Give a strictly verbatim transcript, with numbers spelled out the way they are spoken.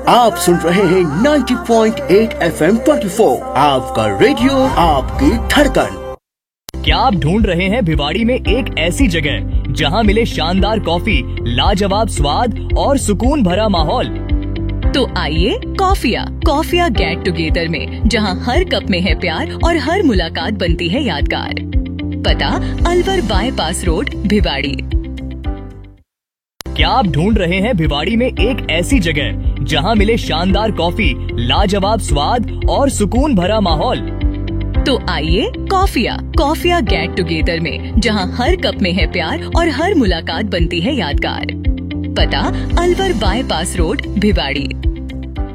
आप सुन रहे हैं नब्बे पॉइंट आठ एफ एम चौबीस, आपका रेडियो आपकी धड़कन। क्या आप ढूंढ रहे हैं भिवाड़ी में एक ऐसी जगह जहां मिले शानदार कॉफी, लाजवाब स्वाद और सुकून भरा माहौल? तो आइए कॉफिया कॉफिया गेट टुगेदर में, जहां हर कप में है प्यार और हर मुलाकात बनती है यादगार। पता अलवर बाईपास रोड, भिवाड़ी। क्या आप ढूंढ रहे हैं भिवाड़ी में एक ऐसी जगह जहां मिले शानदार कॉफी, लाजवाब स्वाद और सुकून भरा माहौल? तो आइए कॉफिया कॉफिया गेट टुगेदर में, जहां हर कप में है प्यार और हर मुलाकात बनती है यादगार। पता अलवर बाईपास रोड, भिवाड़ी।